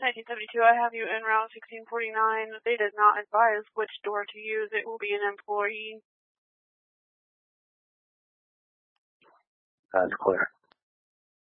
1972, I have you en route 1649. They did not advise which door to use. It will be an employee. That's clear.